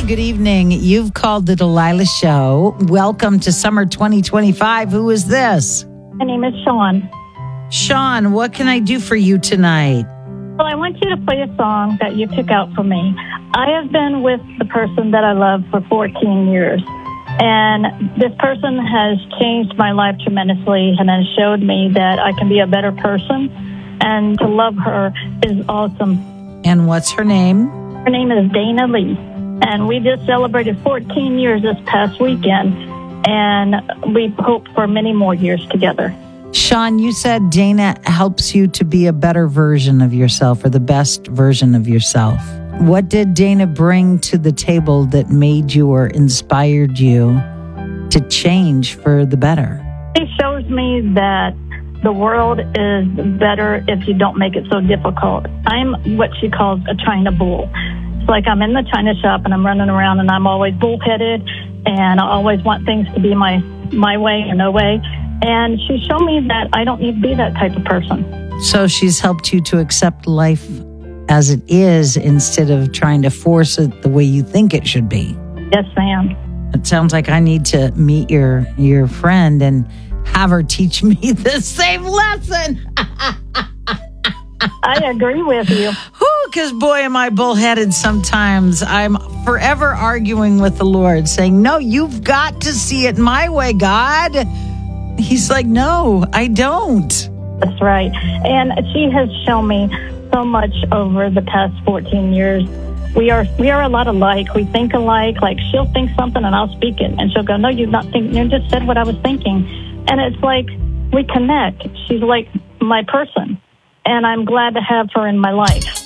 good evening. You've called the Delilah Show. Welcome to summer 2025. Who is this? My name is Sean. Sean, what can I do for you tonight? Well, I want you to play a song that you pick out for me. I have been with the person that I love for 14 years. And this person has changed my life tremendously and has showed me that I can be a better person. And to love her is awesome. And what's her name? Her name is Dana Lee. And we just celebrated 14 years this past weekend. And we hope for many more years together. Sean, you said Dana helps you to be a better version of yourself or the best version of yourself. What did Dana bring to the table that made you or inspired you to change for the better? She shows me that the world is better if you don't make it so difficult. I'm what she calls a China bull. It's like I'm in the China shop and I'm running around and I'm always bullheaded and I always want things to be my way or no way. And she showed me that I don't need to be that type of person. So she's helped you to accept life as it is instead of trying to force it the way you think it should be. Yes, ma'am. It sounds like I need to meet your friend and have her teach me the same lesson. I agree with you. Because boy, am I bullheaded sometimes. I'm forever arguing with the Lord, saying, no, you've got to see it my way, God. He's like, no, I don't. That's right. And she has shown me so much over the past 14 years. We are a lot alike. We think alike. Like she'll think something and I'll speak it. And she'll go, no, you've not think. You just said what I was thinking. And it's like we connect. She's like my person. And I'm glad to have her in my life.